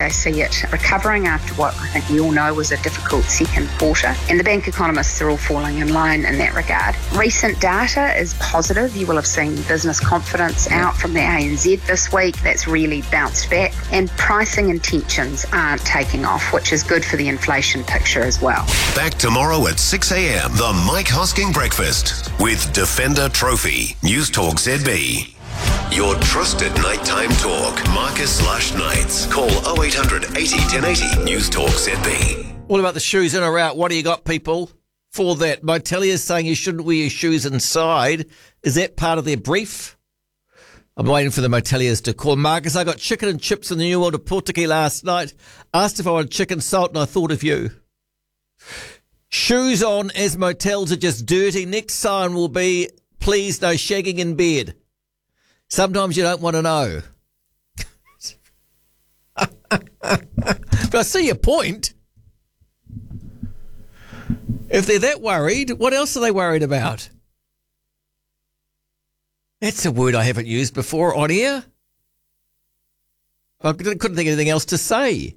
they see it recovering after what I think we all know was a difficult second quarter. And the bank economists are all falling in line in that regard. Recent data is positive. You will have seen business confidence out from the ANZ this week. That's really bounced back. And pricing intentions aren't taking off, which is good for the inflation picture as well. Back tomorrow at 6 a.m. The Mike Hosking Breakfast with Defender Trophy. News Talk ZB. Your trusted nighttime talk. Marcus Lush Nights. Call 0800 80 1080. News Talk ZB. All about the shoes in or out. What do you got, people, for that? Motelia is saying you shouldn't wear your shoes inside. Is that part of their brief? I'm waiting for the Motelias to call. Marcus, I got chicken and chips in the New World of Portuguese last night. Asked if I wanted chicken salt and I thought of you. Shoes on as motels are just dirty. Next sign will be, please no shagging in bed. Sometimes you don't want to know. But I see your point. If they're that worried, what else are they worried about? That's a word I haven't used before on air. I couldn't think of anything else to say.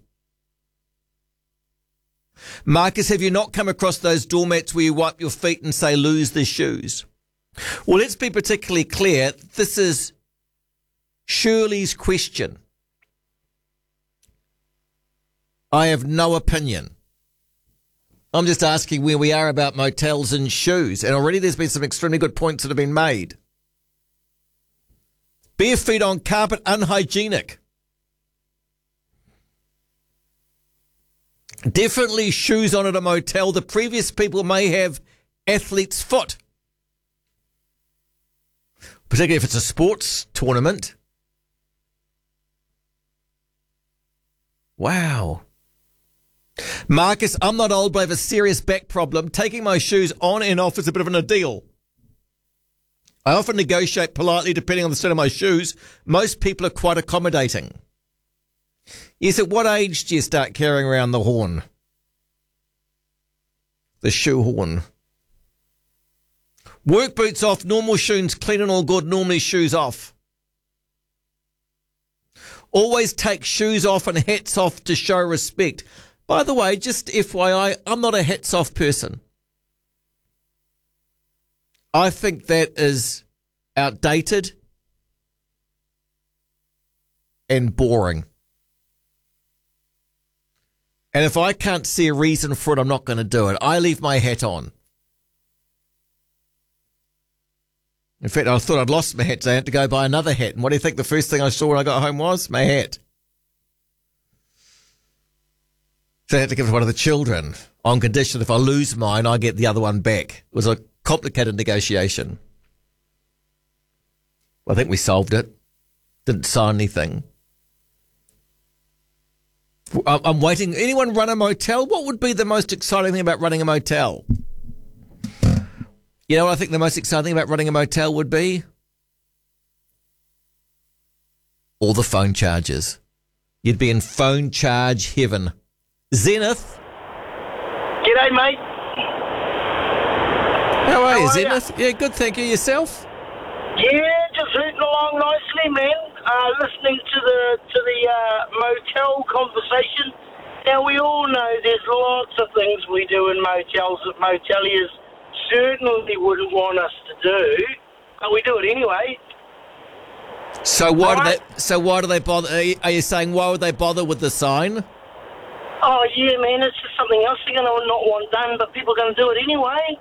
Marcus, have you not come across those doormats where you wipe your feet and say, lose the shoes? Well, let's be particularly clear. This is Shirley's question. I have no opinion. I'm just asking where we are about motels and shoes. And already there's been some extremely good points that have been made. Bare feet on carpet, unhygienic. Definitely shoes on at a motel. The previous people may have athlete's foot. Particularly if it's a sports tournament. Wow. Marcus, I'm not old, but I have a serious back problem. Taking my shoes on and off is a bit of an ordeal. I often negotiate politely depending on the state of my shoes. Most people are quite accommodating. Yes, at what age do you start carrying around the horn? The shoe horn. Work boots off, normal shoes clean and all good, normally shoes off. Always take shoes off and hats off to show respect. By the way, just FYI, I'm not a hats off person. I think that is outdated and boring. And if I can't see a reason for it, I'm not going to do it. I leave my hat on. In fact, I thought I'd lost my hat, so I had to go buy another hat. And what do you think the first thing I saw when I got home was? My hat. So I had to give it to one of the children on condition if I lose mine, I get the other one back. It was a complicated negotiation. I think we solved it. Didn't sign anything. I'm waiting. Anyone run a motel? What would be the most exciting thing about running a motel? You know what I think the most exciting thing about running a motel would be? All the phone charges. You'd be in phone charge heaven. Zenith. G'day, mate. How are you, Zenith? Yeah, good, thank you. Yourself? Yeah, just rooting along nicely, man. Listening to the motel conversation. Now, we all know there's lots of things we do in motels that moteliers certainly wouldn't want us to do, but we do it anyway. So why do they bother? Are you saying why would they bother with the sign? Oh, yeah, man, it's just something else they're going to not want done, but people are going to do it anyway.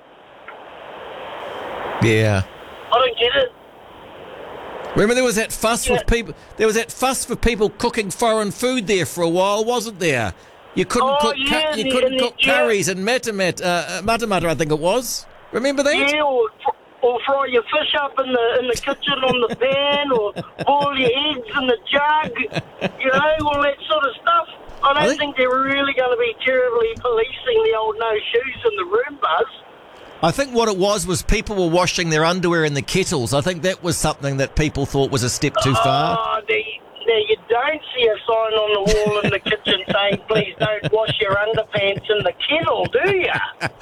Yeah. I don't get it. Remember there was that fuss with people. There was that fuss for people cooking foreign food there for a while, wasn't there? You couldn't cook curries and matamata, I think it was. Remember that? Yeah, or fry your fish up in the kitchen on the pan, or boil your eggs in the jug. You know, all that sort of stuff. I don't think they're really going to be terribly policing the old no shoes in the room, Buzz. I think what it was people were washing their underwear in the kettles. I think that was something that people thought was a step too far. Oh, now you don't see a sign on the wall in the kitchen saying, please don't wash your underpants in the kettle, do you?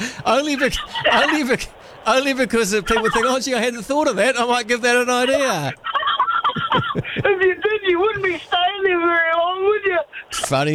only because if people think, oh, gee, I hadn't thought of that. I might give that an idea. If you did, you wouldn't be staying there very long, would you? Funny.